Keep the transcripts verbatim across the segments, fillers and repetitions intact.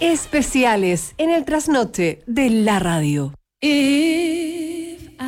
especiales en el trasnoche de la radio. If I...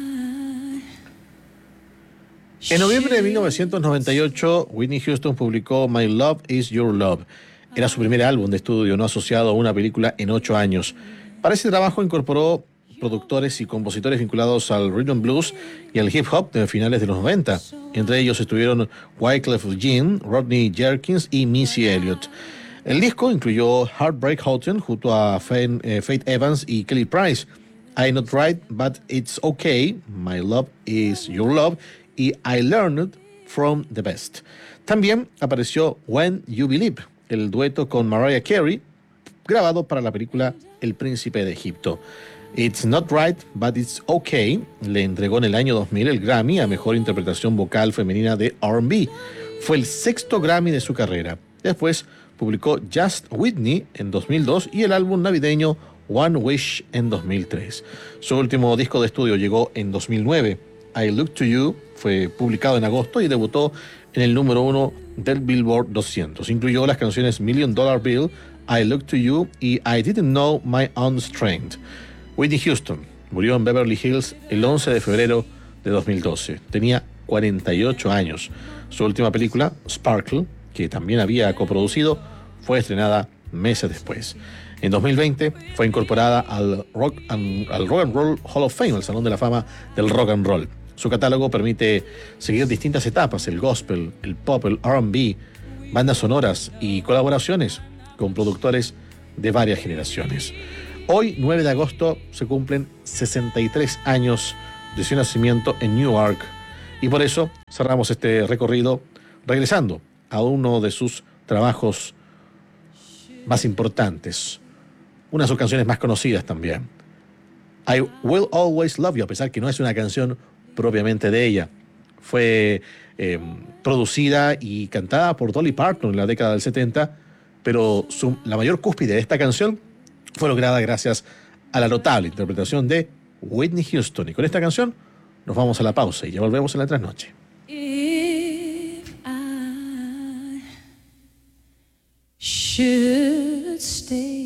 En noviembre de mil novecientos noventa y ocho, Whitney Houston publicó My Love Is Your Love. Era su primer álbum de estudio no asociado a una película en ocho años. Para ese trabajo incorporó productores y compositores vinculados al rhythm and blues y al hip hop de finales de los noventa. Entre ellos estuvieron Wyclef Jean, Rodney Jerkins y Missy Elliott. El disco incluyó Heartbreak Hotel junto a Faith, eh, Faith Evans y Kelly Price, I'm Not Right But It's Okay, My Love Is Your Love y I Learned From The Best. También apareció When You Believe, el dueto con Mariah Carey, grabado para la película El Príncipe de Egipto. It's Not Right But It's Okay le entregó en el año dos mil el Grammy a Mejor Interpretación Vocal Femenina de R and B. Fue el sexto Grammy de su carrera. Después publicó Just Whitney en dos mil dos y el álbum navideño One Wish en dos mil tres. Su último disco de estudio llegó en dos mil nueve. I Look to You fue publicado en agosto y debutó en el número uno del Billboard doscientos. Incluyó las canciones Million Dollar Bill, I Look to You y I Didn't Know My Own Strength. Whitney Houston murió en Beverly Hills el once de febrero de dos mil doce. Tenía cuarenta y ocho años. Su última película, Sparkle, que también había coproducido, fue estrenada meses después. En dos mil veinte fue incorporada al Rock and, al Rock and Roll Hall of Fame, el Salón de la Fama del Rock and Roll. Su catálogo permite seguir distintas etapas, el gospel, el pop, el R and B, bandas sonoras y colaboraciones con productores de varias generaciones. Hoy, nueve de agosto, se cumplen sesenta y tres años de su nacimiento en Newark y por eso cerramos este recorrido regresando a uno de sus trabajos más importantes, una de sus canciones más conocidas también. I Will Always Love You, a pesar que no es una canción propiamente de ella. Fue eh, producida y cantada por Dolly Parton en la década del setenta, pero su, la mayor cúspide de esta canción fue lograda gracias a la notable interpretación de Whitney Houston. Y con esta canción nos vamos a la pausa y ya volvemos en la trasnoche. If I should stay